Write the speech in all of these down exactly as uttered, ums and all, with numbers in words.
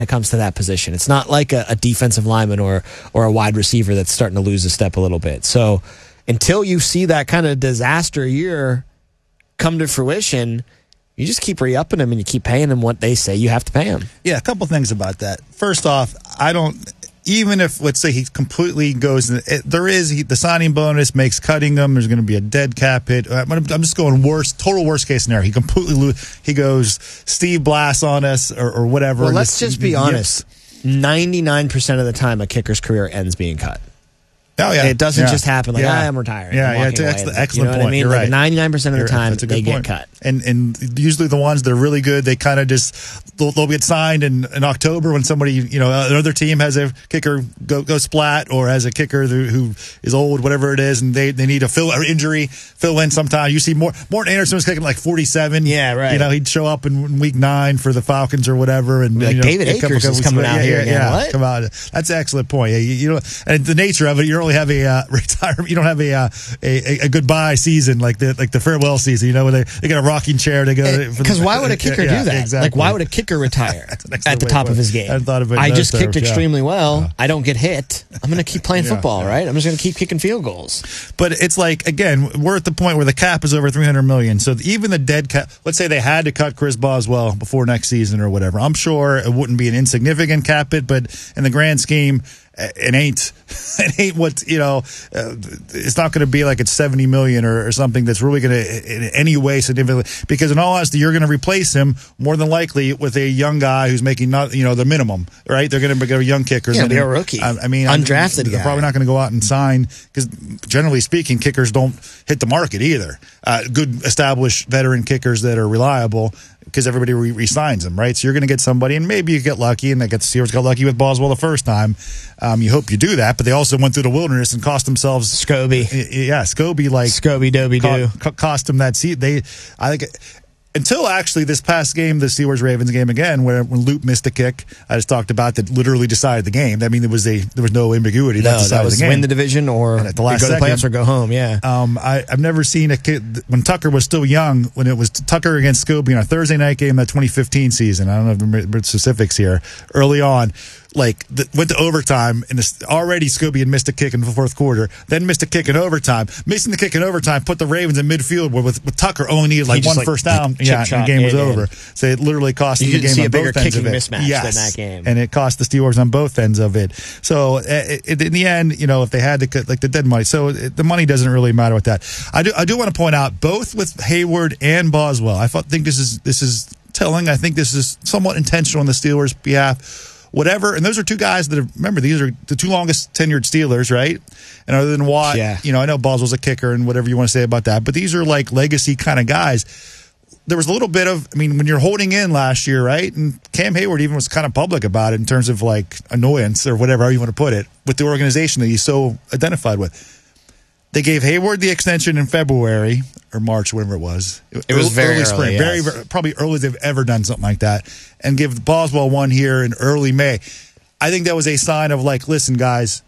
it comes to that position. It's not like a, a defensive lineman or or a wide receiver that's starting to lose a step a little bit. So until you see that kind of disaster year come to fruition, you just keep re-upping them and you keep paying them what they say you have to pay them. Yeah, a couple things about that. First off, I don't. Even if, let's say, he completely goes, it, there is he, the signing bonus makes cutting him. There's going to be a dead cap hit. I'm, I'm just going worst, total worst case scenario. He completely lose. He goes Steve Blass on us or, or whatever. Well, let's just, just be honest. ninety-nine percent of the time, a kicker's career ends being cut. Oh, yeah. It doesn't yeah. just happen like, yeah. ah, I'm retired. Yeah, I'm yeah, it's an excellent, excellent you know point. What I mean? You're like right. ninety-nine percent of the time, they point. get cut. And and usually the ones that are really good, they kind of just, they'll, they'll get signed in, in October when somebody, you know, another team has a kicker go, go splat or has a kicker who, who is old, whatever it is, and they, they need a fill or injury, fill in sometime. You see more, Morton Anderson was kicking like forty-seven. Yeah, right. You know, he'd show up in week nine for the Falcons or whatever. And like you know, David Akers couple, couple is coming out yeah, here yeah, again. Yeah, what? Come on. That's an excellent point. You, you know, and the nature of it, you don't really have a uh, retirement, you don't have a, uh, a a goodbye season like the like the farewell season, you know, where they, they get a rocking chair to go. Because why would a kicker yeah, do that? Exactly. Like, why would a kicker retire at the top of his game? I, thought of it I just terms, kicked yeah. extremely well. Yeah. I don't get hit. I'm going to keep playing yeah, football, yeah. right? I'm just going to keep kicking field goals. But it's like, again, we're at the point where the cap is over three hundred million dollars. So even the dead cap, let's say they had to cut Chris Boswell before next season or whatever. I'm sure it wouldn't be an insignificant cap hit, but in the grand scheme, it ain't it ain't what, you know, uh, it's not going to be like it's seventy million or, or something that's really going to in any way significantly, because in all honesty, you're going to replace him more than likely with a young guy who's making not, you know, the minimum, right? They're going to get a young kicker. Yeah, be a rookie. I, I mean, undrafted they're guy. probably not going to go out and sign, because generally speaking, kickers don't hit the market either. Uh, good established veteran kickers that are reliable, because everybody re- re-signs them, right? So you're going to get somebody, and maybe you get lucky, and they get the Steelers got lucky with Boswell the first time. Um, you hope you do that, but they also went through the wilderness and cost themselves Scobie. Yeah, Scobie like Scobie Dobie Doo co- cost them that seat. They, I think. Until actually this past game, the Steelers-Ravens game again, where when Luke missed a kick, I just talked about, that literally decided the game. I mean, there was a there was no ambiguity. No, that, that was the game. Win the division or at the last go to second, playoffs or go home. Yeah. Um, I, I've never seen a kid when Tucker was still young. When it was Tucker against Scobie on a Thursday night game, that twenty fifteen season. I don't know if I remember specifics here. Early on, like the, went to overtime, and this, already Scobie had missed a kick in the fourth quarter, then missed a kick in overtime. Missing the kick in overtime put the Ravens in midfield, where with, with Tucker only needed like one like, first down. Like, yeah, and the game was in, over. In. So it literally cost you them the game see on a bigger both ends kicking of it. mismatch yes. than that game, and it cost the Steelers on both ends of it. So uh, it, in the end, you know, if they had to cut like the dead money, so it, the money doesn't really matter with that. I do I do want to point out, both with Hayward and Boswell, I think this is this is telling. I think this is somewhat intentional on the Steelers' behalf. Whatever, and those are two guys that have, remember, these are the two longest tenured Steelers, right? And other than Watt, yeah. you know, I know Boswell's a kicker and whatever you want to say about that, but these are like legacy kind of guys. There was a little bit of, I mean, when you're holding in last year, right? And Cam Hayward even was kind of public about it in terms of like annoyance or whatever how you want to put it with the organization that he's so identified with. They gave Hayward the extension in February or March, whatever it was. It was very early, spring, yes. very, very probably early they've ever done something like that, and give Boswell one here in early May. I think that was a sign of like, listen, guys,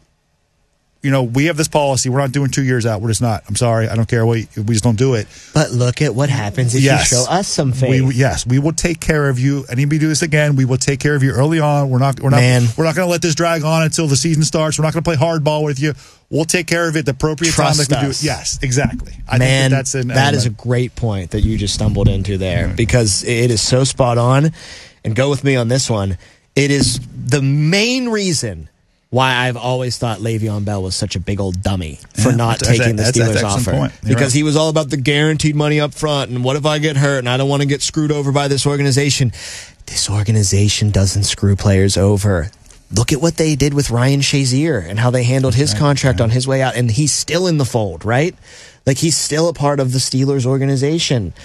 you know, we have this policy. We're not doing two years out. We're just not. I'm sorry. I don't care. We we just don't do it. But look at what happens if yes. you show us some faith. We, yes, we will take care of you. Anybody do this again, we will take care of you early on. We're not. We're not. Man. We're not going to let this drag on until the season starts. We're not going to play hardball with you. We'll take care of it at the appropriate Trust time that we do us. it. Yes, exactly. I Man, think that that's an that element. is a great point that you just stumbled into there, Right. because it is so spot on. And go with me on this one. It is the main reason why I've always thought Le'Veon Bell was such a big old dummy for Yeah, not that's- taking that's- the that's Steelers an excellent offer. point. You're Because right. he was all about the guaranteed money up front, and what if I get hurt and I don't want to get screwed over by this organization. This organization doesn't screw players over. Look at what they did with Ryan Shazier and how they handled his Right, contract right. on his way out, and he's still in the fold, right? Like, he's still a part of the Steelers organization.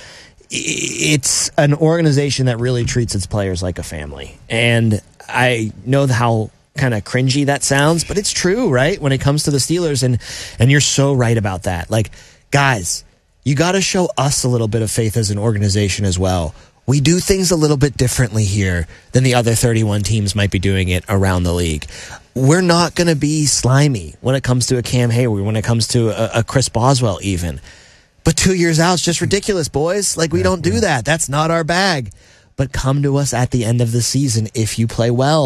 It's an organization that really treats its players like a family. And I know how kind of cringy that sounds, but it's true, right? When it comes to the Steelers, and and you're so right about that. Like, guys, you got to show us a little bit of faith as an organization as well. We do things a little bit differently here than the other thirty-one teams might be doing it around the league. We're not going to be slimy when it comes to a Cam Hayward, when it comes to a, a Chris Boswell even. But two years out is just ridiculous, boys. Like, we Yeah, don't do yeah. that. That's not our bag. but come to us at the end of the season if you play well.